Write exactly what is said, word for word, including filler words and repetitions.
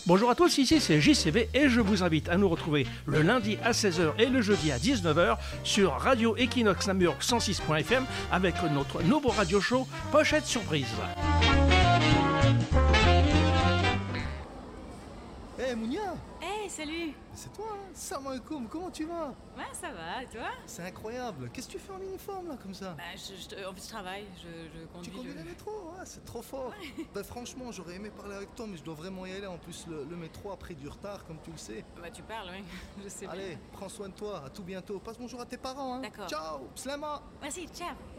Bonjour à tous, ici c'est J C V et je vous invite à nous retrouver le lundi à seize heures et le jeudi à dix-neuf heures sur Radio Equinox Namur cent six point F M avec notre nouveau radio show Pochette Surprise. Eh hey, Mounia. Hey, salut. C'est toi, hein? Salam alaikum, comment tu vas? Ouais, ça va, et toi? C'est incroyable, qu'est-ce que tu fais en uniforme là comme ça? Bah, je, je, en fait, je travaille, je, je conduis. Tu conduis je... le métro? Ouais, c'est trop fort. Ouais. Bah franchement, j'aurais aimé parler avec toi, mais je dois vraiment y aller. En plus, le, le métro a pris du retard, comme tu le sais. Bah, tu parles, oui, je sais bien. Allez, prends soin de toi, à tout bientôt. Passe bonjour à tes parents, hein. D'accord. Ciao, Slama. Merci, ciao.